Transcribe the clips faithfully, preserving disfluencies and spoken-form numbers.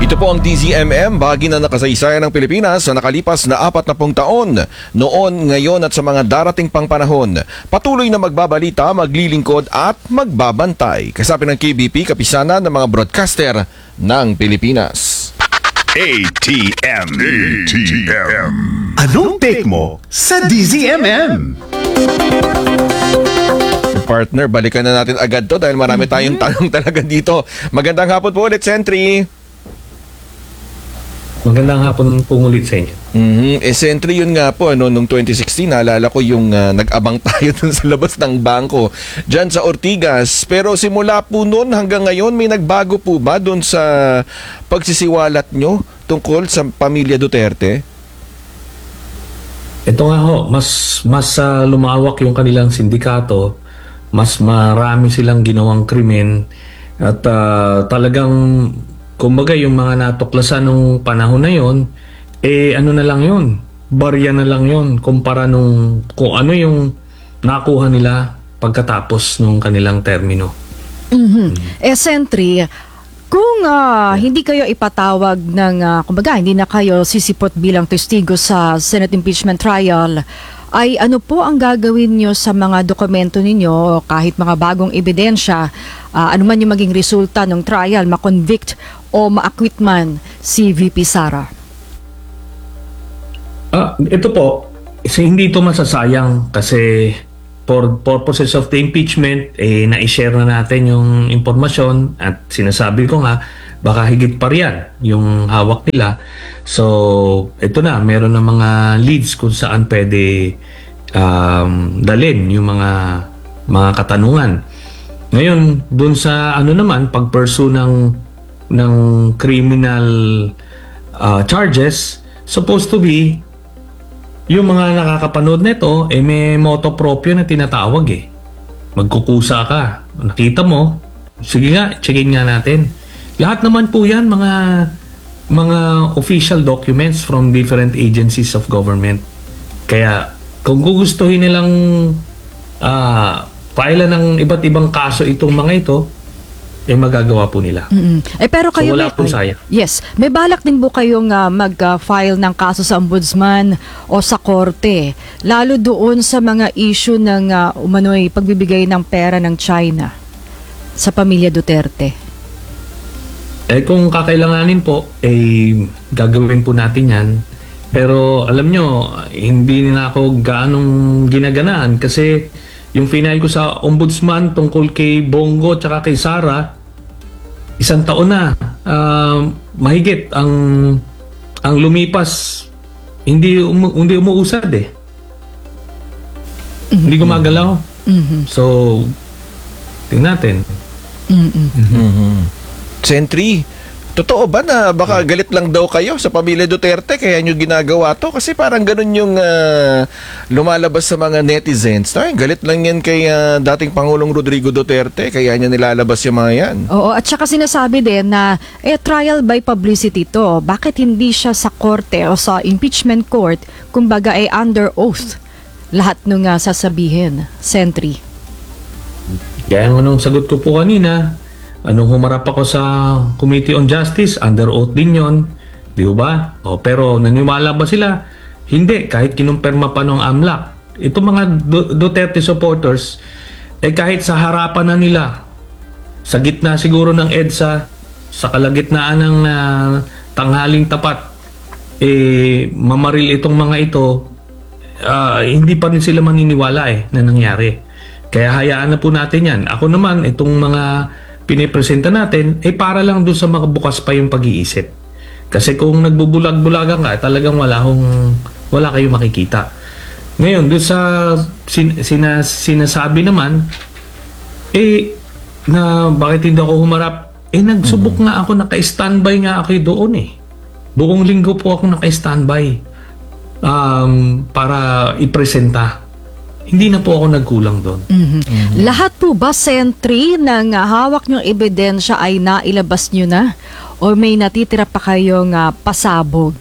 Ito po ang D Z M M, bahagi na nakasaysayan ng Pilipinas sa nakalipas na apat na pung taon. Noon, ngayon at sa mga darating pang panahon. Patuloy na magbabalita, maglilingkod at magbabantay. Kasapi ng K B P, kapisanan ng mga broadcaster ng Pilipinas. A T M. A T M. Anong take mo sa D Z M M? Partner, balikan na natin agad to dahil marami tayong tanong talaga dito. Magandang hapon po ulit, Sentry. Magandang hapon po ulit sa inyo. Mm-hmm. Eh, Sentry, yun nga po, ano, noong twenty sixteen, naalala ko yung uh, nag-abang tayo dun sa labas ng bangko dyan sa Ortigas. Pero simula po noon hanggang ngayon, may nagbago po ba dun sa pagsisiwalat nyo tungkol sa pamilya Duterte? Ito nga ho, mas, mas uh, lumawak yung kanilang sindikato, mas marami silang ginawang krimen at uh, talagang kumbaga yung mga natuklasan nung panahon na yon, eh ano na lang yon, barya na lang yon kumpara nung kung ano yung nakuha nila pagkatapos nung kanilang termino. Mm-hmm. Eh, Sentry, kung uh, hindi kayo ipatawag ng, uh, kumbaga hindi na kayo sisipot bilang testigo sa Senate impeachment trial, ay ano po ang gagawin nyo sa mga dokumento ninyo kahit mga bagong ebidensya, uh, ano man yung maging resulta ng trial, makonvict o ma-acquit man si V P Sara? Ah, ito po, so hindi ito masasayang kasi for purposes of the impeachment, eh, na-share na natin yung impormasyon at sinasabi ko nga, baka higit pa riyan yung hawak nila. So, ito na, meron na mga leads kung saan pwede um, dalhin yung mga mga katanungan. Ngayon, dun sa ano naman, pag-pursue ng, ng criminal uh, charges, supposed to be, yung mga nakakapanood nito, eh may moto proprio na tinatawag eh. Magkukusa ka. Nakita mo, sige nga, checkin nga natin. Lahat naman po yan, mga mga official documents from different agencies of government. Kaya kung gugustuhin nilang uh, file ng iba't ibang kaso itong mga ito, eh magagawa po nila. Mm-hmm. Eh pero kayo so, wala may, po sayang. Yes, may balak din po kayong uh, mag-file ng kaso sa ombudsman o sa korte, lalo doon sa mga issue ng uh, umano'y pagbibigay ng pera ng China sa pamilya Duterte. Eh kung kakailanganin po, eh gagawin po natin yan. Pero alam nyo, hindi na ako gaanong ginaganaan kasi yung final ko sa ombudsman tungkol kay Bongo at kay Sara, isang taon na, uh, mahigit ang ang lumipas, hindi umu, hindi umuusad eh. Mm-hmm. Hindi gumagalaw. Mm-hmm. So, tingnan natin. Mm-hmm. Mm-hmm. Sentry, totoo ba na baka galit lang daw kayo sa pamilya Duterte kaya nyo ginagawa to? Kasi parang ganun yung uh, lumalabas sa mga netizens. Ay, galit lang yan kay uh, dating Pangulong Rodrigo Duterte kaya niya nilalabas yung mga yan. Oo, at saka sinasabi din na eh, trial by publicity to. Bakit hindi siya sa korte o sa impeachment court kumbaga ay under oath lahat nung uh, sasabihin, Sentry? Kaya nung sagot ko po kanina, anong humarap ako sa Committee on Justice, under oath din yun, di ba? O, pero naniwala ba sila? Hindi, kahit kinumpirma pa ng AMLAC. Ito mga Du- Duterte supporters, eh kahit sa harapan na nila, sa gitna siguro ng EDSA, sa kalagitnaan ng uh, tanghaling tapat, eh mamaril itong mga ito, uh, hindi pa rin sila maniniwala eh na nangyari. Kaya hayaan na po natin yan. Ako naman, itong mga pinipresenta natin, eh para lang doon sa mga bukas pa yung pag-iisip. Kasi kung nagbubulag-bulagan ka, talagang wala, hong, wala kayong makikita. Ngayon, doon sa sin, sinas, sinasabi naman, eh, na bakit hindi ako humarap? Eh, nagsubok mm-hmm. nga ako, naka-standby nga ako doon eh. Buong linggo po ako naka-standby um, para ipresenta. Hindi na po ako nagkulang doon. Mm-hmm. Mm-hmm. Lahat po ba, Sentry, ng uh, hawak niyong ebidensya ay nailabas niyo na? O may natitira pa kayong uh, pasabog?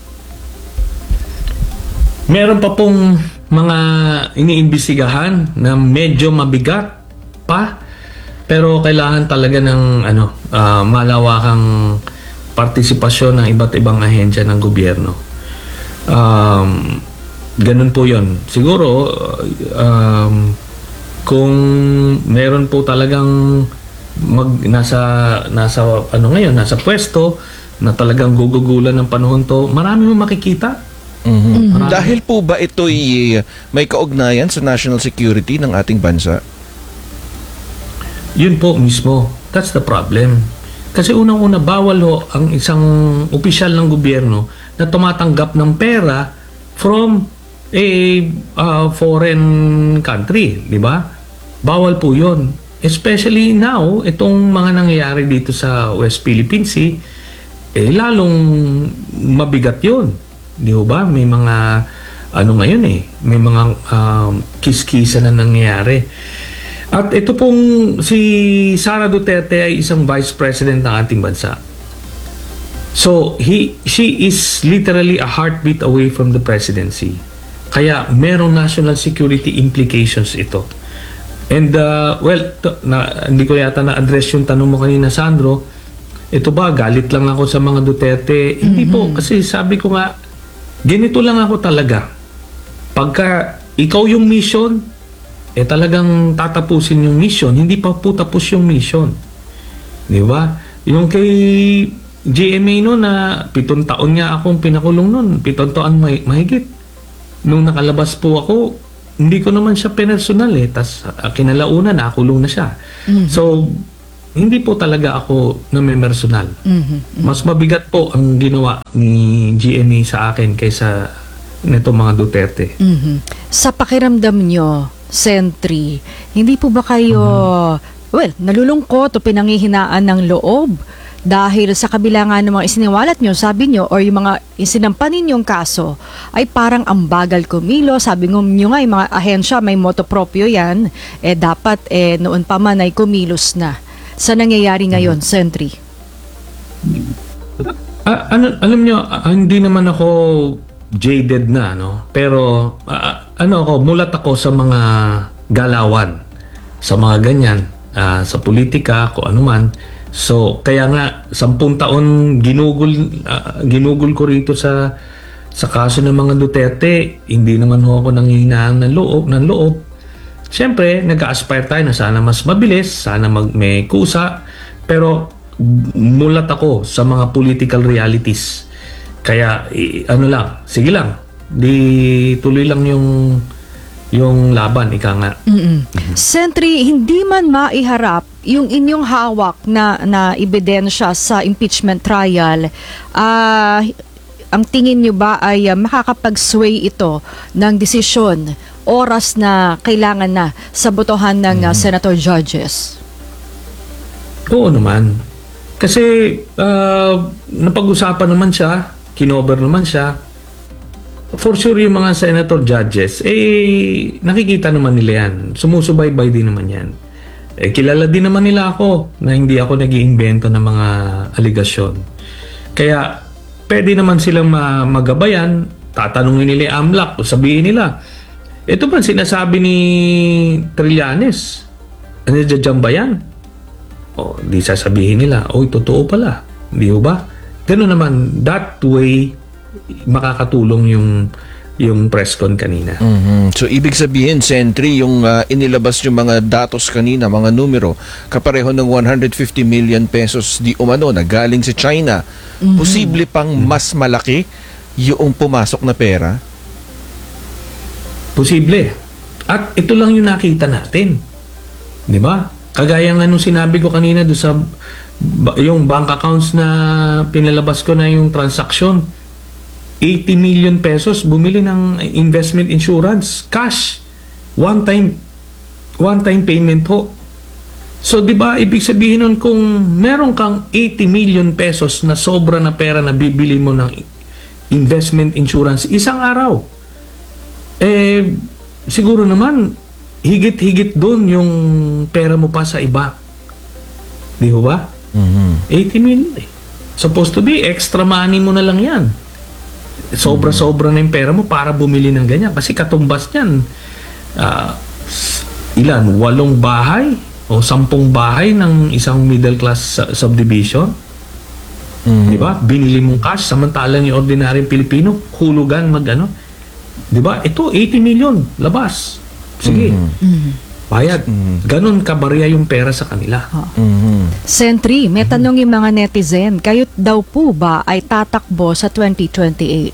Meron pa pong mga iniimbestigahan na medyo mabigat pa. Pero kailangan talaga ng ano, uh, malawakang partisipasyon ng iba't ibang ahensya ng gobyerno. Um, ganun po yun. Siguro, um, kung meron po talagang mag, nasa, nasa, ano ngayon, nasa pwesto, na talagang gugugulan ng panahon to, marami mo makikita. Mhm. Marami. Dahil po ba ito'y may kaugnayan sa national security ng ating bansa? Yun po mismo. That's the problem. Kasi unang-una, bawal ho ang isang opisyal ng gobyerno na tumatanggap ng pera from a uh, foreign country, di ba? Bawal po yun. Especially now, itong mga nangyayari dito sa West Philippine Sea, eh lalong mabigat yun. Di ba? May mga, ano ngayon eh, may mga um, kiskisa na nangyayari. At ito pong si Sara Duterte ay isang vice president ng ating bansa. So, he, she is literally a heartbeat away from the presidency. Kaya merong national security implications ito. And, uh, well, to, na, hindi ko yata na-address yung tanong mo kanina, Sandro. Ito ba, galit lang ako sa mga Duterte? Hindi po, kasi sabi ko nga, ganito lang ako talaga. Pagka ikaw yung mission, eh talagang tatapusin yung mission, hindi pa po tapos yung mission. Di ba? Yung kay G M A no na pitong taon nga akong pinakulong nun, pitong taon may, mahigit. Nung nakalabas po ako, hindi ko naman siya personal eh. Tas uh, kinalauna, nakulong na siya. Mhm. So, hindi po talaga ako namemersonal. Mhm. Mas mabigat po ang ginawa ni G M A sa akin kaysa nito mga Duterte. Mhm. Sa pakiramdam nyo, Sentry, hindi po ba kayo, well, nalulungkot o pinanghihinaan ng loob dahil sa kabila nga ng mga isiniwalat nyo, sabi nyo, or yung mga isinampanin ninyong kaso, ay parang ang bagal kumilo. Sabi nyo nga, yung mga ahensya, may moto proprio yan, eh dapat eh, noon pa man ay kumilos na. Sa nangyayari ngayon, Sentry? Ah, ano, alam nyo, ah, hindi naman ako jaded na, no? Pero, ah, ano ako, mulat ako sa mga galawan, sa mga ganyan, ah, sa politika, kung ano man. So, kaya nga, sampung taon ginugol, ah, ginugol ko rito sa sa kaso ng mga Duterte. Hindi naman ho ako nanghihinaan ng loob, ng loob. Siyempre, nag-aspire tayo na sana mas mabilis, sana mag may kusa, pero mulat ako sa mga political realities. Kaya, i- ano lang, sige lang, di tuloy lang yung yung laban, ika nga. Mm-mm. Sentry, hindi man maiharap yung inyong hawak na, na ebidensya sa impeachment trial, ah, ang tingin nyo ba ay uh, makakapag-sway ito ng desisyon, oras na kailangan na sa botohan ng uh, senator judges? Oo naman. Kasi uh, napag-usapan naman siya, kinover naman siya. For sure yung mga senator judges, eh nakikita naman nila yan. Sumusubaybay din naman yan. Eh kilala din naman nila ako na hindi ako nag-iimbento ng mga aligasyon. Kaya pwede naman silang ma- magabayan, tatanungin nila yung AMLAC o sabihin nila, ito ba sinasabi ni Trillanes? Ano dyan ba yan? O di sasabihin nila, oy totoo pala. Di ba? Ganun naman, that way makakatulong yung yung press con kanina. Mhm. So ibig sabihin, Sentry, yung uh, inilabas yung mga datos kanina, mga numero, kapareho ng one hundred fifty million pesos di umano na galing sa China, posible pang mas malaki yung pumasok na pera? Posible. At ito lang yung nakita natin. Di ba? Kagaya nga nung sinabi ko kanina doon sa ba- yung bank accounts na pinalabas ko na yung transaction, eighty million pesos bumili ng investment insurance, cash, one time one time payment po. So, di ba, ibig sabihin nun, kung meron kang eighty million pesos na sobra na pera na bibili mo ng investment insurance isang araw, eh, siguro naman, higit-higit doon yung pera mo pa sa iba. Di ba? Mhm. eighty million eh. Supposed to be, extra money mo na lang yan. Sobra-sobra na yung pera mo para bumili ng ganyan. Kasi katumbas niyan, ah, ilan? Walong bahay o sampung bahay ng isang middle class su- subdivision. Di ba? Binili mong cash, samantalang yung ordinaryong Pilipino, hulugan mag ano. Di ba? Ito, eighty million, labas. Sige. Bayad. Ganon kabarya yung pera sa kanila. Sentry, may tanong yung mga netizen, kayo daw po ba ay tatakbo sa twenty twenty-eight?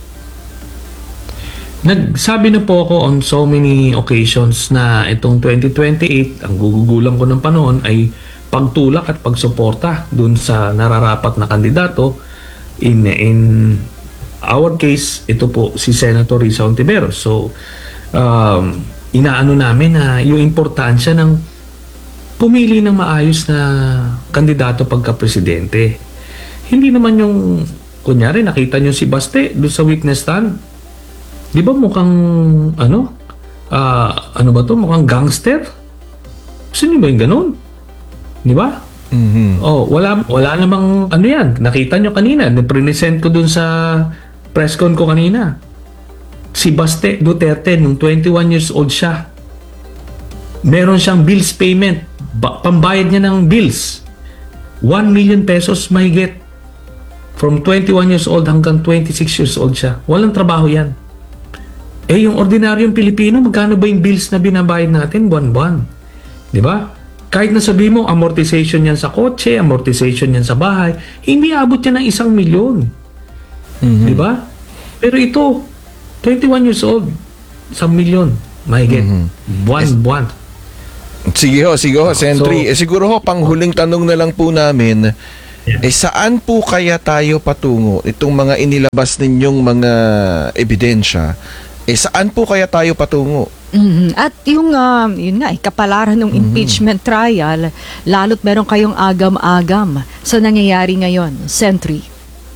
Nagsabi na po ako on so many occasions na itong twenty twenty-eight, ang gugugulang ko ng panahon ay pagtulak at pagsuporta dun sa nararapat na kandidato. In, in our case, ito po si Senator Risa Ontiveros. So, um, inaano namin na yung importansya ng pumili ng maayos na kandidato pagka-presidente. Hindi naman yung, kunyari, nakita nyo si Baste doon sa witness stand. Di ba mukhang, ano, ah, ano ba to? Mukhang gangster? Gusto nyo ba yung ganun? Di ba? Oh, wala, wala namang, ano yan, nakita nyo kanina, na-present ko dun sa press con ko kanina. Si Baste Duterte, nung twenty-one years old siya, meron siyang bills payment, ba, pambayad niya ng bills. one million pesos mahigit. From twenty-one years old hanggang twenty-six years old siya. Walang trabaho yan. Eh, yung ordinaryong Pilipino, magkano ba yung bills na binabayad natin buwan-buwan? Di ba? Kahit na sabi mo, amortization yan sa kotse, amortization yan sa bahay, hindi abot yan ng isang milyon. Di ba? Pero ito, twenty-one years old, isang milyon, mahigit. Buwan-buwan. Sige ho, sige ho, Sentry. So- eh, siguro ho, panghuling tanong na lang po namin, eh saan po kaya tayo patungo? Itong mga inilabas ninyong mga ebidensya, eh saan po kaya tayo patungo? Mhm. At yung, um, yun nga, eh, kapalaran ng impeachment trial, lalo't meron kayong agam-agam sa nangyayari ngayon, Sentry.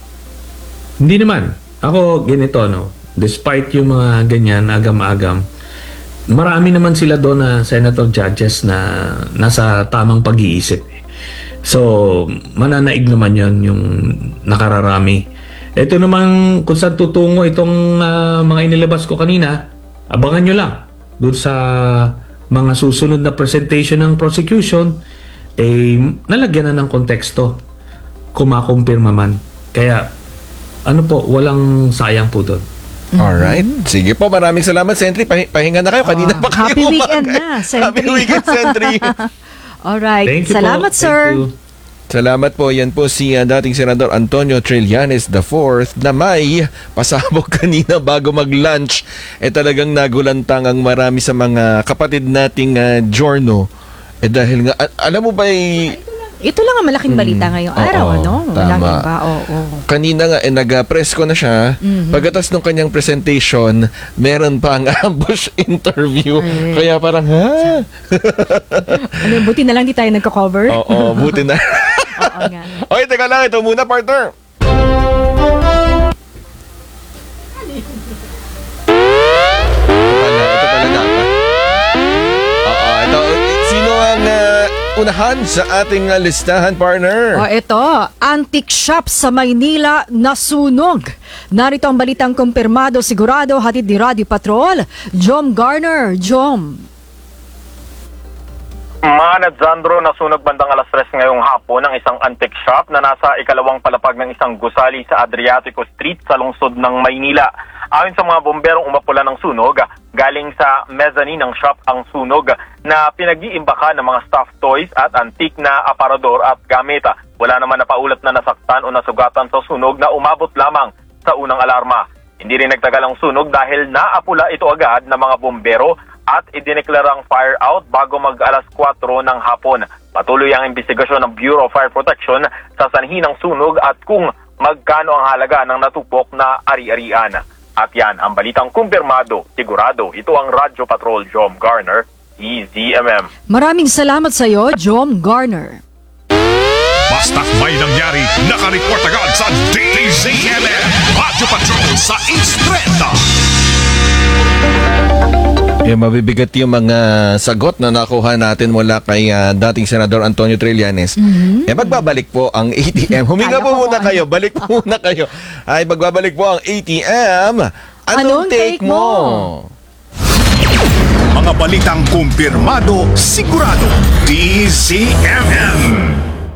Hindi naman. Ako, ganito, no? Despite yung mga ganyan, agam-agam, marami naman sila doon na senator judges na nasa tamang pag-iisip. So, mananaig naman yon yung nakararami. Ito naman, kung saan tutungo itong ah, mga inilabas ko kanina, abangan nyo lang. Doon sa mga susunod na presentation ng prosecution, eh, nalagyan na ng konteksto. Kumakumpirma man. Kaya, ano po, walang sayang po doon. Alright. Sige po, maraming salamat, Sentry. Pahi- pahinga na kayo. Kanina Ah, pa kayo happy umaga. weekend na, Sentry. Happy weekend, Sentry. Alright. Thank you Salamat, po. sir. Thank you. Salamat po. Yan po si uh, dating Senador Antonio Trillanes the fourth na may pasabog kanina bago mag-lunch. Eh talagang nagulantang ang marami sa mga kapatid nating uh, Giorno. Eh dahil nga, a- alam mo ba eh, Ito lang ang malaking balita ngayong Oo, araw, ano? Walang tama. iba, oo. kanina nga eh, nag-press ko na siya. Pagkatas ng kanyang presentation, meron pa ang ambush interview. Kaya parang, ha? Ano, buti na lang di tayo nagko-cover. Oo, buti na. Oo nga. Okay, teka lang. Ito muna, partner. Ito pala, ito pala dapat. Oo, ito. Sino ang uh, unahan sa ating uh, listahan, partner? O ito, antique shop sa Maynila nasunog. Narito ang balitang kumpirmado, sigurado, hatid ni Radio Patrol, Jom Garner. Jom. Manad Zandro, nasunog bandang alas tres ngayong hapon ng isang antique shop na nasa ikalawang palapag ng isang gusali sa Adriatico Street sa lungsod ng Maynila. Ayon sa mga bomberong umapula ng sunog, galing sa mezzanine ng shop ang sunog na pinag-iimbaka ng mga stuffed toys at antique na aparador at gamit. Wala naman napaulat na nasaktan o nasugatan sa sunog na umabot lamang sa unang alarma. Hindi rin nagtagal ang sunog dahil naapula ito agad ng mga bombero at idineklarang fire out bago mag alas kwatro ng hapon. Patuloy ang investigasyon ng Bureau of Fire Protection sa sanhi ng sunog at kung magkano ang halaga ng natupok na ari-arian. At yan, ang balitang kumpirmado, sigurado. Ito ang Radyo Patrol, Jom Garner, E Z M M. Maraming salamat sa iyo, Jom Garner. Basta't may nangyari, nakareport agad sa D Z M M. Radyo Patrol sa Instreta. Eh, mabibigat yung mga sagot na nakuha natin mula kay ah, dating Senador Antonio Trillanes. Eh, magbabalik po ang A T M. Huminga Kala po ko muna kung kayo. Balik po muna kayo. Ay, magbabalik po ang A T M. Anong, Anong take take mo? mo? Mga balitang kumpirmado, sigurado. D Z M M.